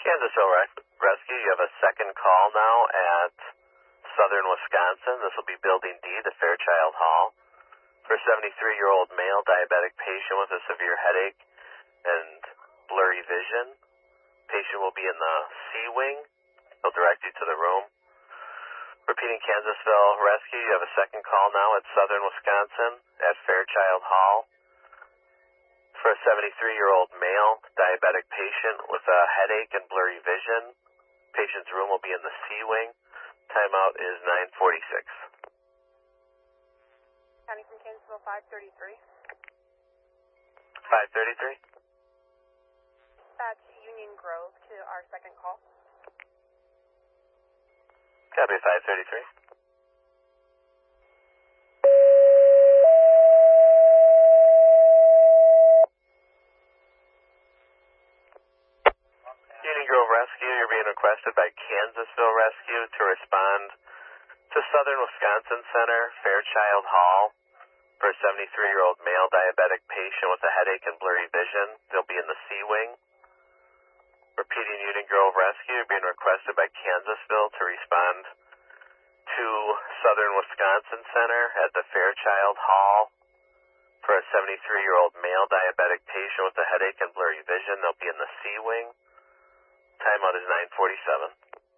Kansasville Rescue, you have a second call now at Southern Wisconsin. This will be Building D, the Fairchild Hall. For a 73-year-old male diabetic patient with a severe headache and blurry vision. Patient will be in the C wing. They'll direct you to the room. Repeating Kansasville Rescue, you have a second call now at Southern Wisconsin at Fairchild Hall. For a 73-year-old male diabetic patient with a headache and blurry vision. Patient's room will be in the C wing. Timeout is 9:46. County from Kansasville 533. 533? Dispatch Union Grove to our second call. Copy 533. Union Grove Rescue, you're being requested by Kansasville Rescue to respond to Southern Wisconsin Center, Fairchild Hall, for a 73-year-old male diabetic patient with a headache and blurry vision. They'll be in the C wing. Repeating Union Grove Rescue, you're being requested by Kansasville to respond to Southern Wisconsin Center at the Fairchild Hall for a 73-year-old male diabetic patient with a headache and blurry vision. They'll be in the C wing. Timeout is 9:47.